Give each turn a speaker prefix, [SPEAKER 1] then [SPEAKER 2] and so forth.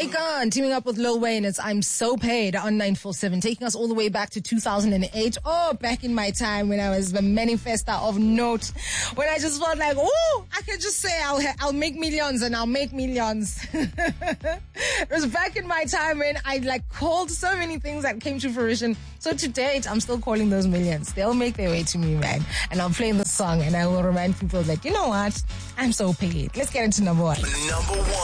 [SPEAKER 1] Akon teaming up with Lil Wayne. It's I'm So Paid on 947, taking us all the way back to 2008. Oh, back in my time when I was the manifester of note, when I just felt like, oh, I could just say I'll make millions and I'll make millions. It was back in my time when I called so many things that came to fruition. So to date, I'm still calling those millions. They'll make their way to me, man. And I'll play the song and I will remind people that, you know what? I'm so paid. Let's get into number one.
[SPEAKER 2] Number one.